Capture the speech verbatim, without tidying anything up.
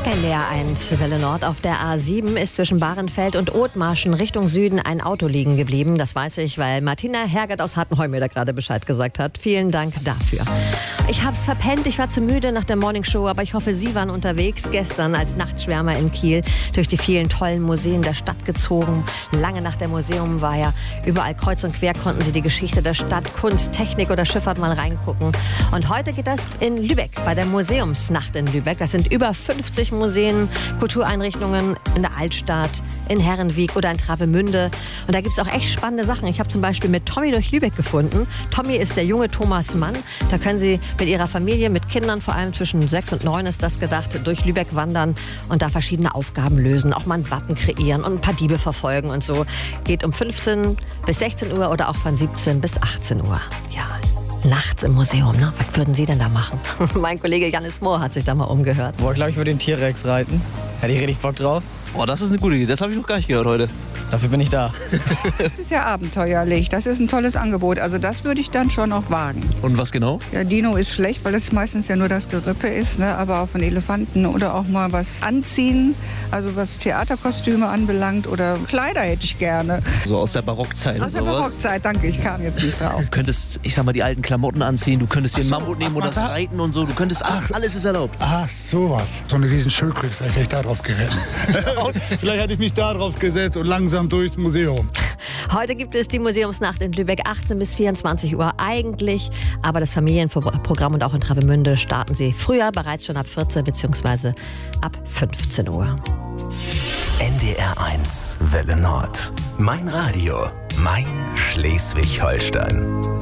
L R eins Welle Nord auf der A sieben ist zwischen Bahrenfeld und Othmarschen Richtung Süden ein Auto liegen geblieben. Das weiß ich, weil Martina Hergert aus Hartenheim mir da gerade Bescheid gesagt hat. Vielen Dank dafür. Ich hab's verpennt, ich war zu müde nach der Morningshow, aber ich hoffe, Sie waren unterwegs gestern als Nachtschwärmer in Kiel durch die vielen tollen Museen der Stadt gezogen. Lange nach der Museum war ja überall kreuz und quer, konnten Sie die Geschichte der Stadt, Kunst, Technik oder Schifffahrt mal reingucken. Und heute geht das in Lübeck, bei der Museumsnacht in Lübeck. Das sind über fünfzig Museen, Kultureinrichtungen in der Altstadt, in Herrenwiek oder in Travemünde. Und da gibt es auch echt spannende Sachen. Ich habe zum Beispiel mit Tommy durch Lübeck gefunden. Tommy ist der junge Thomas Mann. Da können Sie mit Ihrer Familie, mit Kindern, vor allem zwischen sechs und neun ist das gedacht, durch Lübeck wandern und da verschiedene Aufgaben lösen. Auch mal ein Wappen kreieren und ein paar Diebe verfolgen und so. Geht um fünfzehn bis sechzehn Uhr oder auch von siebzehn bis achtzehn Uhr. Ja, nachts im Museum, ne? Was würden Sie denn da machen? Mein Kollege Janis Mohr hat sich da mal umgehört. Boah, ich glaube, ich würde den T-Rex reiten. Hätte ich richtig Bock drauf. Oh, das ist eine gute Idee. Das habe ich noch gar nicht gehört heute. Dafür bin ich da. Das ist ja abenteuerlich. Das ist ein tolles Angebot. Also das würde ich dann schon auch wagen. Und was genau? Ja, Dino ist schlecht, weil es meistens ja nur das Gerippe ist. Ne? Aber auch von Elefanten oder auch mal was anziehen. Also was Theaterkostüme anbelangt oder Kleider hätte ich gerne. So aus der Barockzeit Aus und der sowas. Barockzeit, danke. Ich kam jetzt nicht drauf. Du könntest, ich sag mal, die alten Klamotten anziehen. Du könntest dir einen so, Mammut nehmen ach, und das da? reiten und so. Du könntest, ach, alles ist erlaubt. Ach, sowas. So eine riesen Schildkröte, vielleicht hätte ich da drauf geritten. Vielleicht hätte ich mich da drauf gesetzt und langsam durchs Museum. Heute gibt es die Museumsnacht in Lübeck, achtzehn bis vierundzwanzig Uhr eigentlich. Aber das Familienprogramm und auch in Travemünde starten sie früher, bereits schon ab vierzehn bzw. ab fünfzehn Uhr. N D R eins Welle Nord. Mein Radio, mein Schleswig-Holstein.